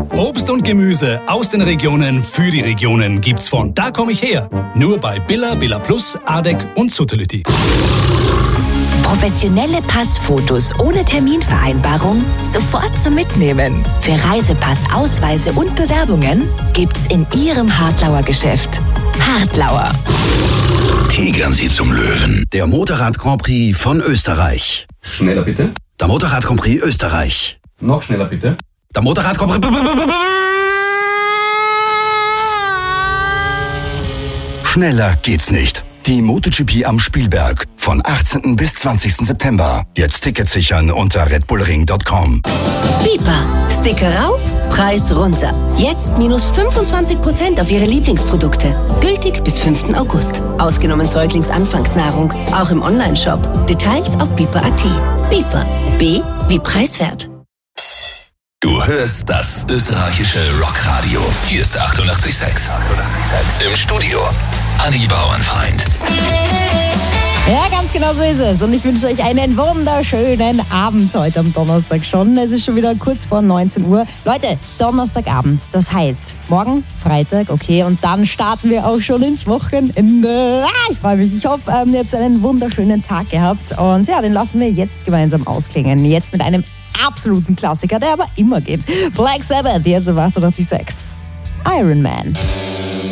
Obst und Gemüse aus den Regionen für die Regionen gibt's von Da komm ich her. Nur bei Billa, Billa Plus, Adek und Suttelütti. Professionelle Passfotos ohne Terminvereinbarung sofort zum Mitnehmen. Für Reisepass, Ausweise und Bewerbungen gibt's in Ihrem Hartlauer Geschäft. Hartlauer. Tigern Sie zum Löwen. Der Motorrad Grand Prix von Österreich. Schneller bitte. Der Motorrad Grand Prix Österreich. Noch schneller bitte. Der Motorrad Grand Prix. Schneller geht's nicht. Die MotoGP am Spielberg von 18. bis 20. September. Jetzt Tickets sichern unter redbullring.com. Bipa. Sticker rauf, Preis runter. Jetzt minus 25% auf Ihre Lieblingsprodukte. Gültig bis 5. August. Ausgenommen Säuglingsanfangsnahrung. Auch im Onlineshop. Details auf bipa.at. Bipa. B wie preiswert. Du hörst das österreichische Rockradio. Hier ist 88,6. Im Studio Anni Bauernfeind. Ja, ganz genau so ist es. Und ich wünsche euch einen wunderschönen Abend heute am Donnerstag schon. Es ist schon wieder kurz vor 19 Uhr. Leute, Donnerstagabend, das heißt morgen, Freitag, okay. Und dann starten wir auch schon ins Wochenende. Ich freue mich. Ich hoffe, ihr habt einen wunderschönen Tag gehabt. Und ja, den lassen wir jetzt gemeinsam ausklingen. Jetzt mit einem absoluten Klassiker, der aber immer geht. Black Sabbath, jetzt auf 88,6. Iron Man.